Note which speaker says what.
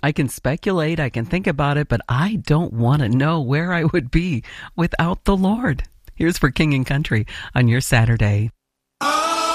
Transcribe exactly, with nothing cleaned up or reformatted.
Speaker 1: I can speculate, I can think about it, but I don't want to know where I would be without the Lord. Here's For King and Country on your Saturday.